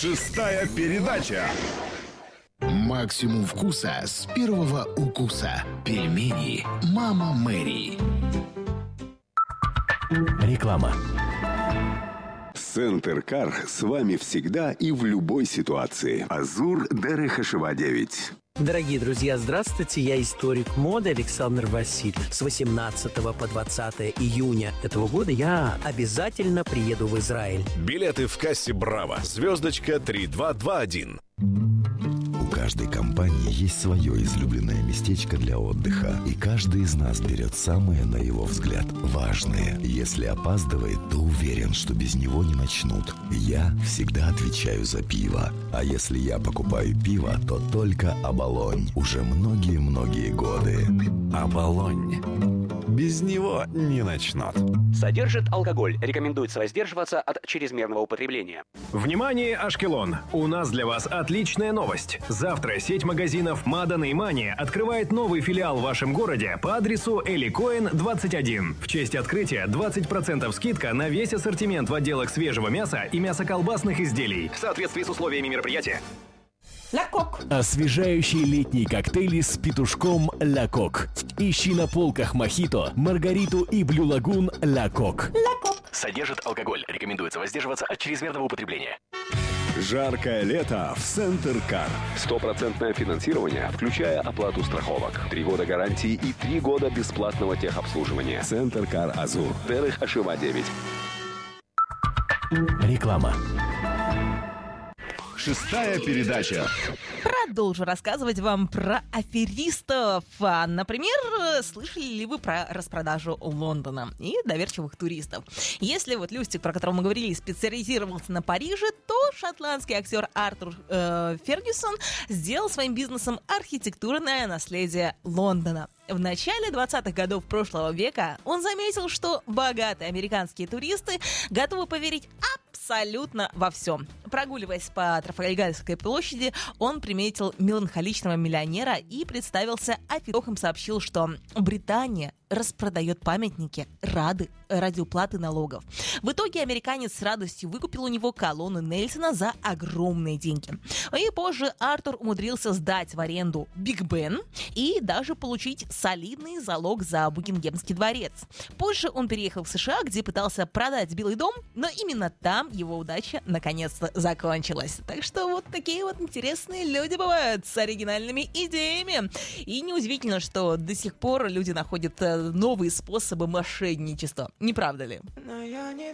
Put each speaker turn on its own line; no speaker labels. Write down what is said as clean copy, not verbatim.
Шестая передача.
Максимум вкуса с первого укуса. Пельмени «Мама Мэри».
Реклама.
Центр Кар с вами всегда и в любой ситуации. Азур Дерехашева 9.
Дорогие друзья, здравствуйте, я историк моды Александр Васильев. С 18 по 20 июня этого года я обязательно приеду в Израиль.
Билеты в кассе «Браво». Звездочка 3221.
У каждой компании есть свое излюбленное местечко для отдыха, и каждый из нас берет самое, на его взгляд, важное. Если опаздывает, то уверен, что без него не начнут. Я всегда отвечаю за пиво. А если я покупаю пиво, то только «Оболонь». Уже многие-многие годы.
«Оболонь». Без него не начнут.
Содержит алкоголь. Рекомендуется воздерживаться от чрезмерного употребления.
Внимание, Ашкелон! У нас для вас отличная новость. Завтра сеть магазинов «Мадан» и «Мани» открывает новый филиал в вашем городе по адресу Эли Коэн, 21. В честь открытия 20% скидка на весь ассортимент в отделах свежего мяса и мясоколбасных изделий. В соответствии с условиями мероприятия.
«Ля Кок».
Освежающие летние коктейли с петушком «Ля Кок». Ищи на полках мохито, маргариту и блю лагун «Ля Кок».
«Ля Кок».
Содержит алкоголь. Рекомендуется воздерживаться от чрезмерного употребления.
Жаркое лето в Центр Кар. 100% финансирование, включая оплату страховок. 3 года гарантии и 3 года бесплатного техобслуживания. Центр Кар Азур. Дерехашева 9.
Реклама.
Шестая передача.
Продолжу рассказывать вам про аферистов. Например, слышали ли вы про распродажу Лондона и доверчивых туристов? Если вот Люстик, про которого мы говорили, специализировался на Париже, то шотландский актер Артур Фергюсон сделал своим бизнесом архитектурное наследие Лондона. В начале 20-х годов прошлого века он заметил, что богатые американские туристы готовы поверить абсолютно во всем. Прогуливаясь по Трафальгарской площади, он приметил меланхоличного миллионера и представился афишом, сообщил, что Британия распродает памятники ради уплаты налогов. В итоге американец с радостью выкупил у него колонну Нельсона за огромные деньги. И позже Артур умудрился сдать в аренду Биг Бен и даже получить солидный залог за Букингемский дворец. Позже он переехал в США, где пытался продать Белый дом, но именно там его удача наконец-то закончилась. Так что вот такие вот интересные люди бывают с оригинальными идеями. И неудивительно, что до сих пор люди находят новые способы мошенничества. Не правда ли?
Но я не